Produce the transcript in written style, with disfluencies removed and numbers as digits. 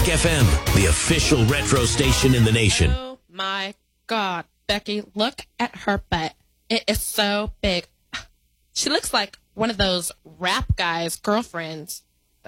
FM, the official retro station in the nation. Oh my God, Becky, look at her butt. It is so big. She looks like one of those rap guys' girlfriends.